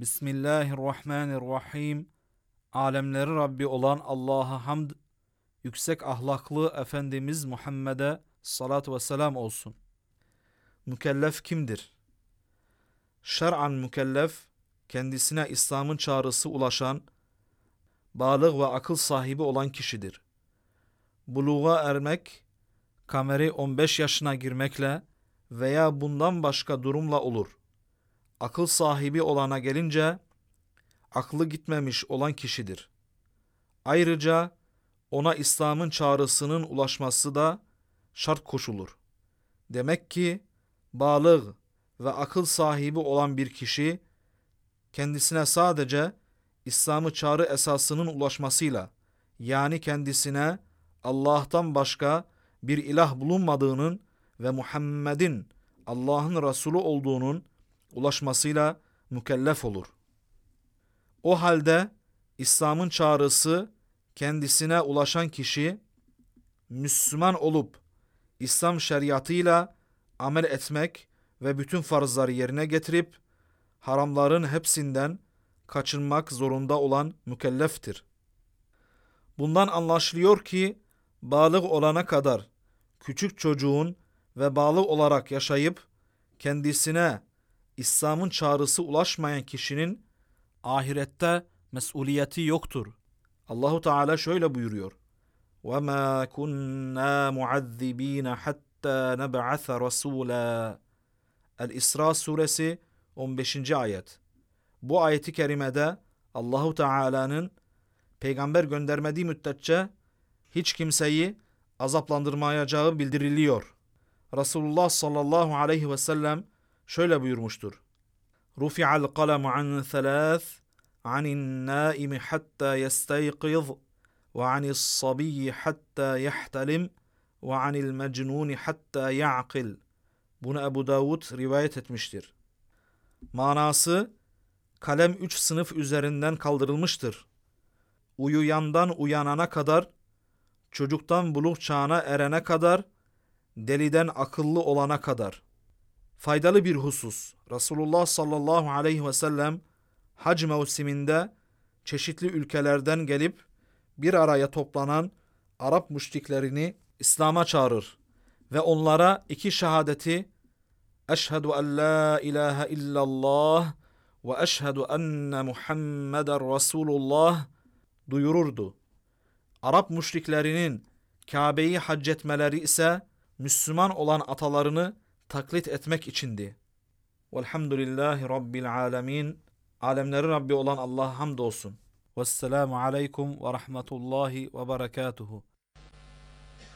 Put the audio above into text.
Bismillahirrahmanirrahim. Alemlerin Rabbi olan Allah'a hamd, yüksek ahlaklı Efendimiz Muhammed'e salatu ve selam olsun. Mükellef kimdir? Şer'an mükellef, kendisine İslam'ın çağrısı ulaşan, balık ve akıl sahibi olan kişidir. Buluğa ermek, kameri 15 yaşına girmekle veya bundan başka durumla olur. Akıl sahibi olana gelince, aklı gitmemiş olan kişidir. Ayrıca ona İslam'ın çağrısının ulaşması da şart koşulur. Demek ki balık ve akıl sahibi olan bir kişi, kendisine sadece İslam'ı çağrı esasının ulaşmasıyla, yani kendisine Allah'tan başka bir ilah bulunmadığının ve Muhammed'in Allah'ın Resulü olduğunun ulaşmasıyla mükellef olur. O halde İslam'ın çağrısı kendisine ulaşan kişi, Müslüman olup İslam şeriatıyla amel etmek ve bütün farzları yerine getirip haramların hepsinden kaçınmak zorunda olan mükelleftir. Bundan anlaşılıyor ki balık olana kadar küçük çocuğun ve balık olarak yaşayıp kendisine İslam'ın çağrısı ulaşmayan kişinin ahirette mesuliyeti yoktur. Allahu Teala şöyle buyuruyor: وَمَا كُنَّا مُعَذِّب۪ينَ حَتَّى نَبْعَثَ رَسُولًا. El-İsra suresi 15. ayet. Bu ayeti kerimede Allahu Teala'nın peygamber göndermediği müddetçe hiç kimseyi azaplandırmayacağı bildiriliyor. Resulullah sallallahu aleyhi ve sellem şöyle buyurmuştur: رُفِعَ الْقَلَمُ عَنْ ثَلَاثٍ عَنِ النَّائِمِ حَتَّى يَسْتَيْقِظَ وَعَنِ الصَّبِيِّ حَتَّى يَحْتَلِمْ وَعَنِ الْمَجْنُونِ حَتَّى يَعْقِلْ. Bunu Ebu Davud rivayet etmiştir. Manası, kalem 3 sınıf üzerinden kaldırılmıştır. Uyuyandan uyanana kadar, çocuktan buluk çağına erene kadar, deliden akıllı olana kadar. Faydalı bir husus. Resulullah sallallahu aleyhi ve sellem hac mevsiminde çeşitli ülkelerden gelip bir araya toplanan Arap müşriklerini İslam'a çağırır ve onlara iki şehadeti Eşhedü en la ilahe illallah ve eşhedü enne Muhammeden Resulullah duyururdu. Arap müşriklerinin Kabe'yi hac etmeleri ise Müslüman olan atalarını taklit etmek içindi. Velhamdülillahi Rabbil alemin. Alemlerin Rabbi olan Allah'a hamdolsun. Vesselamu aleykum ve rahmetullahi ve berekatuhu.